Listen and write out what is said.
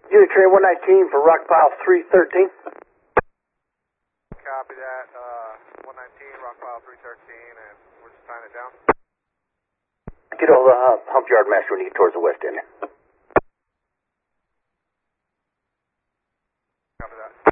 Unit Train 119 for rock pile 313. Copy that. 119, rock pile 313, and we're just tying it down. Get all the hump yard master when you get towards the west end. Copy that.